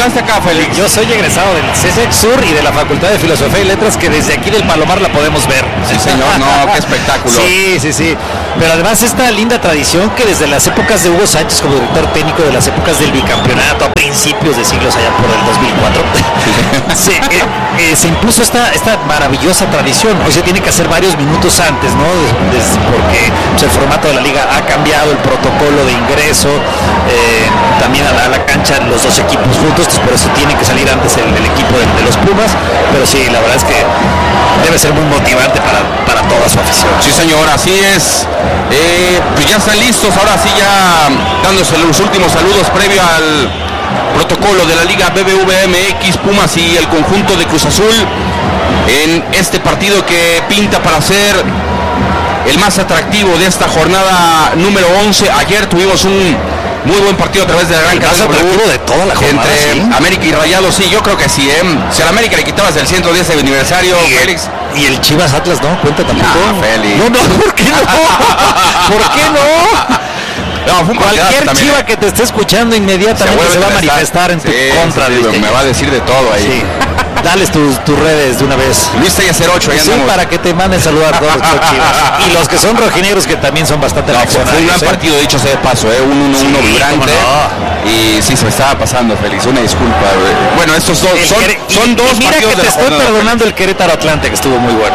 estudiaste acá, Félix? Yo soy egresado del CESEC Sur y de la Facultad de Filosofía y Letras, que desde aquí del Palomar la podemos ver. Sí, señor, no, qué espectáculo. Sí. Pero además esta linda tradición que desde las épocas de Hugo Sánchez como director técnico, de las épocas del bicampeonato a principios de siglos allá por el 2004, se impuso esta maravillosa tradición. O sea, tiene que hacer varios minutos antes, ¿no? Porque pues, el formato de la liga ha cambiado, el protocolo de ingreso, también a la cancha los dos equipos juntos, entonces por eso tiene que salir antes el equipo de los Pumas. Pero sí, la verdad es que debe ser muy motivante para toda su afición. Sí, señor, así es. Pues ya están listos, ahora sí ya dándose los últimos saludos previo al protocolo de la Liga BBVA MX, Pumas y el conjunto de Cruz Azul en este partido que pinta para ser el más atractivo de esta jornada número 11. Ayer tuvimos un muy buen partido a través de la gran cadena de toda la jornada, entre ¿sí? América y Rayados. Sí, yo creo que sí, si a la América le quitabas el 110 aniversario, Félix. Y el Chivas Atlas no cuenta tampoco. Félix. No, ¿por qué no? ¿Por qué no? No, fue un cualquier chiva que te esté escuchando inmediatamente se va a manifestar en tu contra. Sí, me va a decir de todo ahí. Sí. Dales tus redes de una vez. Luis Tella 08, sí, para que te manden saludar a todos los chivas. Y los que son rojinegros, que también son bastante reaccionarios. Fue un gran partido, dicho sea de paso, un 1-1 vibrante. No. Y sí, se me estaba pasando, Félix, una disculpa. Bueno, estos dos son dos mira partidos que te estoy perdonando el Querétaro Atlante, que estuvo muy bueno.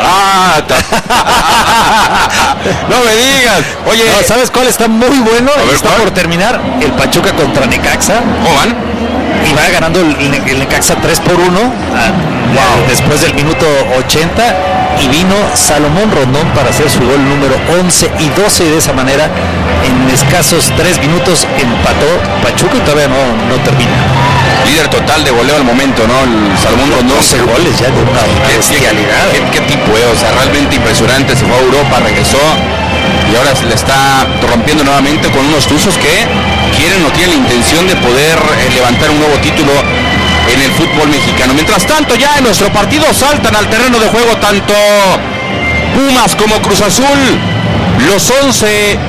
No me digas. Oye, no, ¿sabes cuál está muy bueno? Está por terminar el Pachuca contra Necaxa. ¿Cómo van? Y va ganando el Necaxa 3-1 después del minuto 80, y vino Salomón Rondón para hacer su gol número 11 y 12, y de esa manera en escasos 3 minutos empató Pachuca y todavía no termina. Líder total de goleo al momento, ¿no? El Salomón Rondón. 12 goles ya de una bestialidad. ¿Qué tipo, o sea, realmente impresionante. Se fue a Europa, regresó y ahora se le está rompiendo nuevamente con unos tuzos que quieren o tienen la intención de poder levantar un nuevo título en el fútbol mexicano. Mientras tanto, ya en nuestro partido saltan al terreno de juego tanto Pumas como Cruz Azul, los 11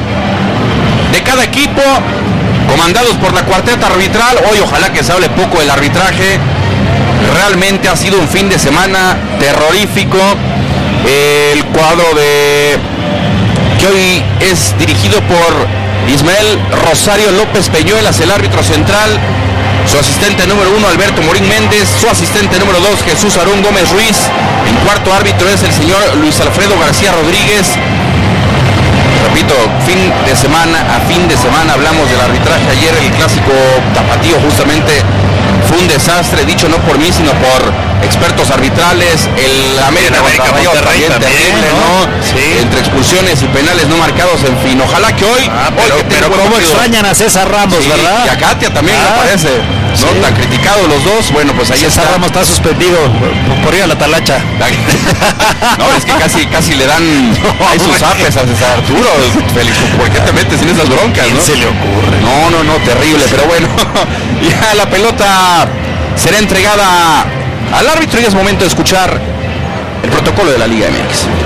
de cada equipo, comandados por la cuarteta arbitral. Hoy ojalá que se hable poco del arbitraje. Realmente ha sido un fin de semana terrorífico. El cuadro que hoy es dirigido por Ismael Rosario López Peñuelas, el árbitro central. Su asistente número 1, Alberto Morín Méndez. Su asistente número 2, Jesús Aarón Gómez Ruiz. El cuarto árbitro es el señor Luis Alfredo García Rodríguez. Repito, fin de semana a fin de semana hablamos del arbitraje. Ayer el clásico tapatío justamente fue un desastre, dicho no por mí, sino por expertos arbitrales. El América también terrible, ¿no? Sí. Entre expulsiones y penales no marcados, en fin. Ojalá que hoy... pero cómo extrañan a César Ramos, sí, ¿verdad? Y a Katia también, me parece. ¿No? Sí. Tan criticados los dos. Bueno, pues ahí César Ramos está suspendido por ir a la talacha. No, es que casi le dan ahí sus apes a César Arturo. Félix, ¿por qué te metes en esas broncas, no? Se le ocurre. No, terrible, pero bueno. Ya la pelota será entregada al árbitro y es momento de escuchar el protocolo de la Liga MX.